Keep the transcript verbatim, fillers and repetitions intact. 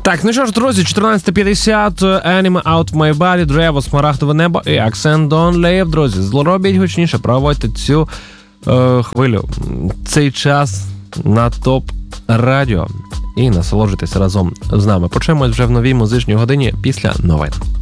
Так, ну що ж, друзі, чотирнадцята п'ятдесят, Anima Out of My Body, Древо, Смарагдове небо і Accent Don't Leave. Друзі, злоробіть гучніше, проводьте цю е, хвилю, цей час на ТОП Радіо і насолоджуйтесь разом з нами. Почуємось вже в новій музичній годині після новин.